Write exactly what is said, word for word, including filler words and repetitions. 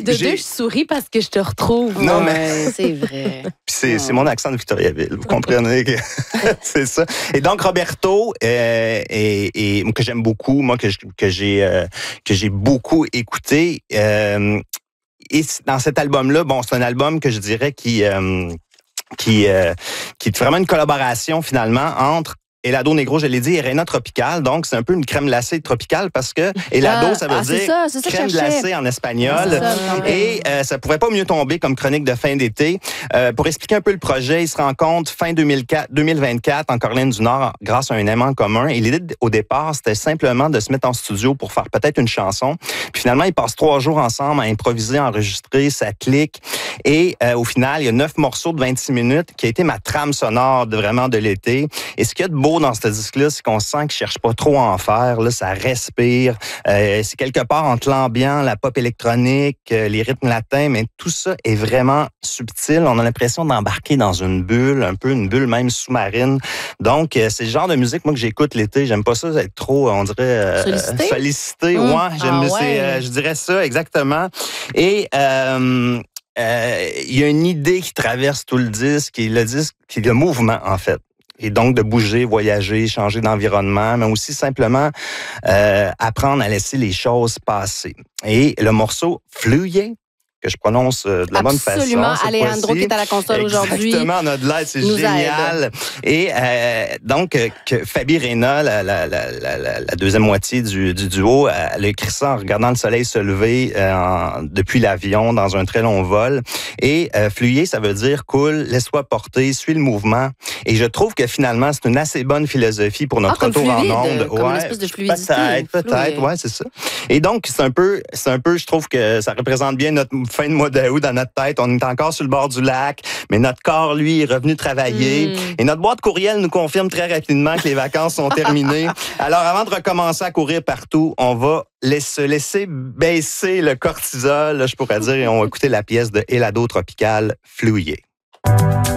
de deux, je souris parce que je te retrouve. Non, ouais, mais c'est vrai. c'est, c'est mon accent de Victoriaville, vous comprenez que c'est ça. Et donc Roberto, euh, et, et que j'aime beaucoup, moi que, je, que j'ai euh, que j'ai beaucoup écouté. Euh, et dans cet album-là, bon, c'est un album que je dirais qui euh, qui euh, qui est vraiment une collaboration finalement entre Helado Negro, je l'ai dit, et Reina Tropical. Donc, c'est un peu une crème glacée tropicale parce que Helado, Ah, ça veut ah, c'est dire ça, c'est ça crème glacée en espagnol. C'est ça, et euh, ça pouvait pas mieux tomber comme chronique de fin d'été. Euh, pour expliquer un peu le projet, ils se rencontrent fin deux mille quatre, deux mille vingt-quatre en Caroline du Nord grâce à un aimant commun. Et l'idée, au départ, c'était simplement de se mettre en studio pour faire peut-être une chanson. Puis finalement, ils passent trois jours ensemble à improviser, à enregistrer, ça clique. Et euh, au final, il y a neuf morceaux de vingt-six minutes qui a été ma trame sonore de vraiment de l'été. Et ce qu'il y a de beau dans ce disque-là, c'est qu'on sent qu'il cherche pas trop à en faire. Là, ça respire. Euh, c'est quelque part entre l'ambiance, la pop électronique, euh, les rythmes latins, mais tout ça est vraiment subtil. On a l'impression d'embarquer dans une bulle, un peu une bulle même sous-marine. Donc, euh, c'est le genre de musique, moi, que j'écoute l'été. J'aime pas ça être trop, on dirait... Euh, sollicité? Sollicité, mmh. ouais. J'aime, ah, ouais. c'est, euh, je dirais ça, exactement. Et... Euh, euh, il y a une idée qui traverse tout le disque, et le disque, qui est le mouvement, en fait. Et donc, de bouger, voyager, changer d'environnement, mais aussi simplement euh, apprendre à laisser les choses passer. Et le morceau « Fluye », que je prononce de la bonne façon. Absolument. Alejandro qui est à la console aujourd'hui. Exactement, notre live, c'est génial. Aide. Et euh, donc, que Fabi Reina, la, la, la, la, la deuxième moitié du, du duo, elle a écrit ça en regardant le soleil se lever euh, en, depuis l'avion dans un très long vol. Et euh, fluyer, ça veut dire cool, laisse-toi porter, suis le mouvement. Et je trouve que finalement, c'est une assez bonne philosophie pour notre ah, retour fluide, en onde. Comme ouais, une espèce de fluidité. Peut-être, peut-être, ouais, c'est ça. Et donc, c'est un peu, c'est un peu, je trouve que ça représente bien notre fin de mois d'août dans notre tête. On est encore sur le bord du lac, mais notre corps, lui, est revenu travailler. Mm. Et notre boîte courriel nous confirme très rapidement que les vacances sont terminées. Alors, avant de recommencer à courir partout, on va se laisser baisser le cortisol, je pourrais dire, et on va écouter la pièce de Helado Tropical, Fluye.